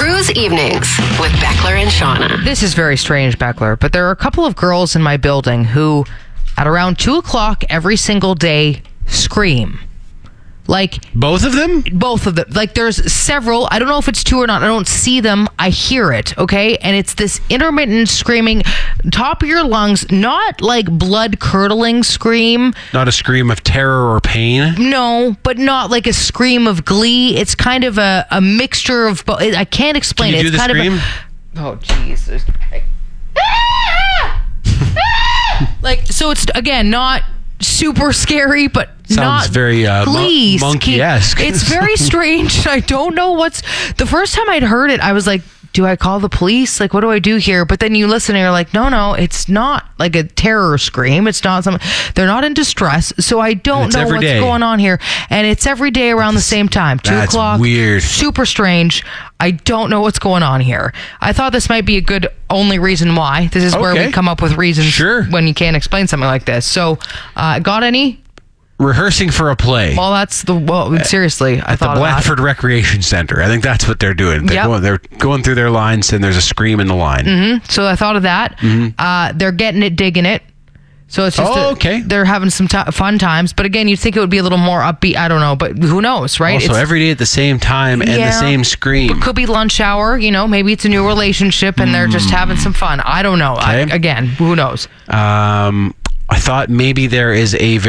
Cruise Evenings with Beckler and Shauna. This is very strange, Beckler, but there are a couple of girls in my building who, at around 2 o'clock every single day, scream. Like, both of them? Both of them. Like, there's several. I don't know if it's two or not. I don't see them. I hear it, okay? And it's this intermittent screaming, top of your lungs, not like blood-curdling scream. Not a scream of terror or pain? No, but not like a scream of glee. It's kind of a mixture of both. I can't explain Can you it. do It's the kind scream? of Jesus. Like, so it's, again, not super scary, but Sounds not very monkey-esque. It's very strange. I don't know the first time I'd heard it, I was like, do I call the police? Like, what do I do here? But then you listen and you're like, no, it's not like a terror scream. It's not something, they're not in distress. So I don't know what's going on here. And it's every day around the same time. 2 o'clock. That's weird. Super strange. I don't know what's going on here. I thought this might be a good only reason why. This is where we come up with reasons when you can't explain something like this. So, got any? Rehearsing for a play. Well, seriously, I thought the Blandford Recreation Center. I think that's what they're doing. They're going through their lines, and there's a scream in the line. Mm-hmm. So I thought of that. Mm-hmm. They're getting it, digging it. So it's just they're having some fun times. But again, you'd think it would be a little more upbeat. I don't know, but who knows, right? Also, every day at the same time and the same scream. It could be lunch hour. Maybe it's a new relationship and they're just having some fun. I don't know. Okay. Again, who knows? I thought maybe there is a